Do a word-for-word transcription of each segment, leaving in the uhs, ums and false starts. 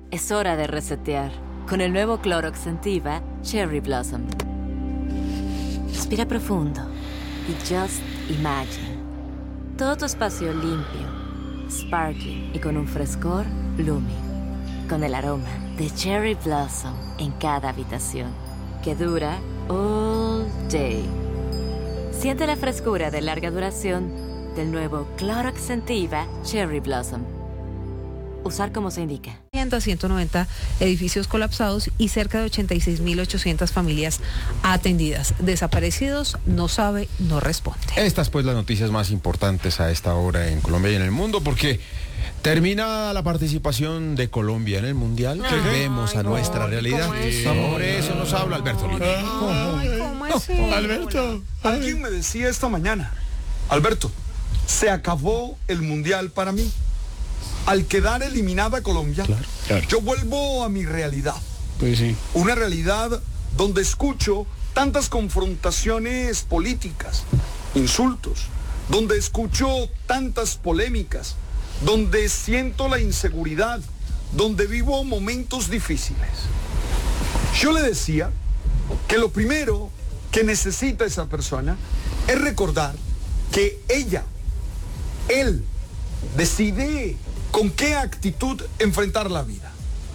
Es hora de resetear con el nuevo Clorox Scentiva Cherry Blossom. Respira profundo y just imagine. Todo tu espacio limpio, sparkling y con un frescor blooming. Con el aroma de Cherry Blossom en cada habitación, que dura all day. Siente la frescura de larga duración del nuevo Clorox Scentiva Cherry Blossom. Usar como se indica. ciento noventa edificios colapsados y cerca de ochenta y seis mil ochocientas familias atendidas. Desaparecidos, no sabe, no responde. Estas pues las noticias más importantes a esta hora en Colombia y en el mundo, porque termina la participación de Colombia en el Mundial. Ay, Vemos a no, nuestra realidad. Sobre eso nos habla Alberto Lima. Ay, ¿cómo es eso? Alberto, alguien me decía esta mañana, Alberto, se acabó el Mundial para mí. Al quedar eliminada Colombia, claro, claro. yo vuelvo a mi realidad. Pues sí. Una realidad donde escucho tantas confrontaciones políticas, insultos, donde escucho tantas polémicas, donde siento la inseguridad, donde vivo momentos difíciles. Yo le decía que lo primero que necesita esa persona es recordar que ella, él, decide con qué actitud enfrentar la vida.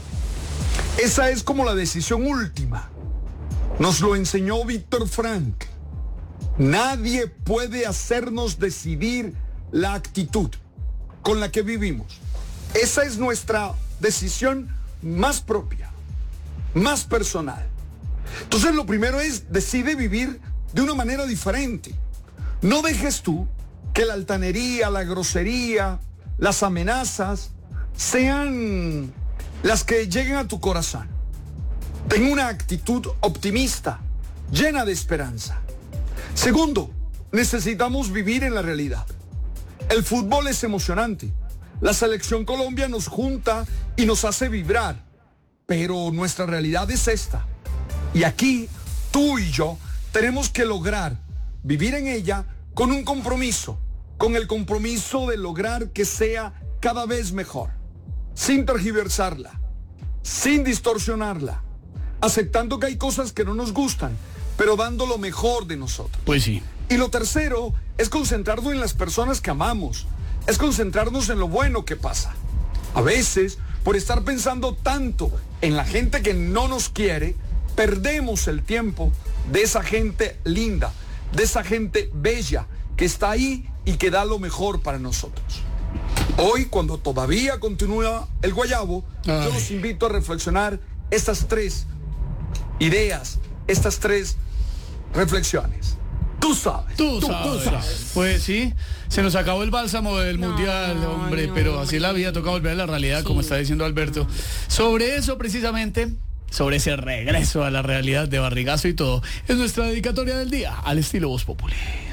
Esa es como la decisión última. Nos lo enseñó Víctor Frank. Nadie puede hacernos decidir la actitud con la que vivimos. Esa es nuestra decisión más propia, más personal. Entonces lo primero es, decide vivir de una manera diferente. No dejes tú que la altanería, la grosería, las amenazas sean las que lleguen a tu corazón. Ten una actitud optimista, llena de esperanza. Segundo, necesitamos vivir en la realidad. El fútbol es emocionante. La selección Colombia nos junta y nos hace vibrar. Pero nuestra realidad es esta. Y aquí, tú y yo, tenemos que lograr vivir en ella con un compromiso. Con el compromiso de lograr que sea cada vez mejor, sin tergiversarla, sin distorsionarla, aceptando que hay cosas que no nos gustan, pero dando lo mejor de nosotros. Pues sí. Y lo tercero es concentrarnos en las personas que amamos, es concentrarnos en lo bueno que pasa. A veces, por estar pensando tanto en la gente que no nos quiere, perdemos el tiempo de esa gente linda, de esa gente bella que está ahí y que da lo mejor para nosotros. Hoy, cuando todavía continúa el guayabo, Ay. yo los invito a reflexionar estas tres ideas, estas tres reflexiones. Tú sabes. Tú, tú, sabes. tú sabes. Pues sí, se nos acabó el bálsamo del no, Mundial, hombre, no, pero así la vida, toca volver a la realidad, sí. Como está diciendo Alberto. Sobre eso precisamente, sobre ese regreso a la realidad de barrigazo y todo, es nuestra dedicatoria del día, al estilo Voz Populi.